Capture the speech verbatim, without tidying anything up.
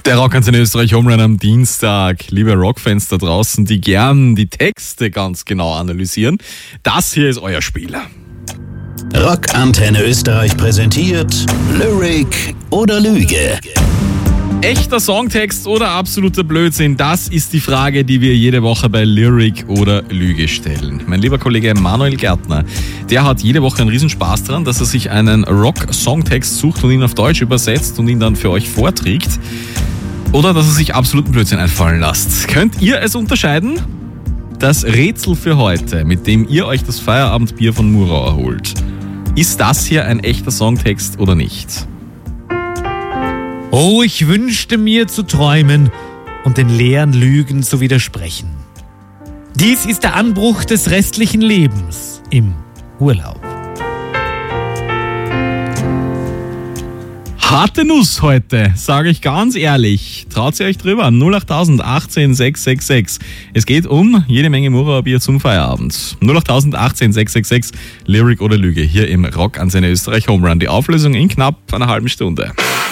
Der Rock in Österreich Home Run am Dienstag. Liebe Rockfans da draußen, die gern die Texte ganz genau analysieren. Das hier ist euer Spieler. Rockantenne Österreich präsentiert Lyric oder Lüge. Echter Songtext oder absoluter Blödsinn? Das ist die Frage, die wir jede Woche bei Lyric oder Lüge stellen. Mein lieber Kollege Manuel Gärtner, der hat jede Woche einen Riesenspaß daran, dass er sich einen Rock-Songtext sucht und ihn auf Deutsch übersetzt und ihn dann für euch vorträgt. Oder dass er sich absoluten Blödsinn einfallen lässt. Könnt ihr es unterscheiden? Das Rätsel für heute, mit dem ihr euch das Feierabendbier von Murau erholt. Ist das hier ein echter Songtext oder nicht? Oh, ich wünschte mir zu träumen und den leeren Lügen zu widersprechen. Dies ist der Anbruch des restlichen Lebens im Urlaub. Harte Nuss heute, sage ich ganz ehrlich. Traut ihr euch drüber? null acht achtzehn sechs sechs sechs. Es geht um jede Menge Murauer Bier zum Feierabend. null acht achtzehn sechs sechs sechs. Lyric oder Lüge hier im Rock Antenne Österreich Home Run. Die Auflösung in knapp einer halben Stunde.